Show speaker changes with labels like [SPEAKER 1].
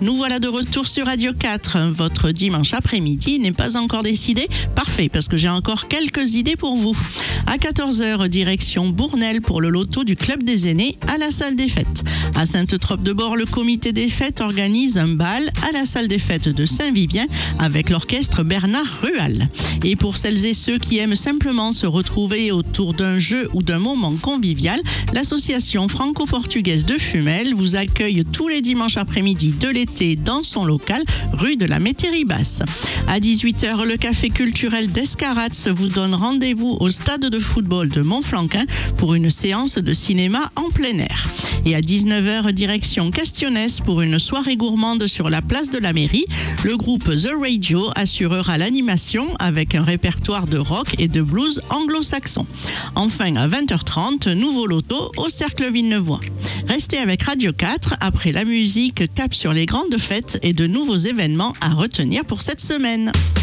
[SPEAKER 1] Nous voilà de retour sur Radio 4. Votre dimanche après-midi n'est pas encore décidé? Parfait, parce que j'ai encore quelques idées pour vous. À 14h, direction Bournel pour le loto du Club des Aînés à la salle des fêtes. À Sainte-Trope-de-Bord, le comité des fêtes organise un bal à la salle des fêtes de Saint-Vivien avec l'orchestre Bernard Rual. Et pour celles et ceux qui aiment simplement se retrouver autour d'un jeu ou d'un moment convivial, l'association franco-portugaise de Fumel vous accueille tous les dimanches après-midi de l'été dans son local, rue de la Métairie-Basse. À 18h, le café culturel d'Escarats vous donne rendez-vous au stade de football de Montflanquin pour une séance de cinéma en plein air. Et à 19h, direction Castionnès pour une soirée gourmande sur la place de la mairie. Le groupe The Radio assurera l'animation avec un répertoire de rock et de blues anglo-saxon. Enfin, à 20h30, nouveau loto au Cercle Villeneuvois. Restez avec Radio 4. Après la musique, cap sur les grandes fêtes et de nouveaux événements à retenir pour cette semaine.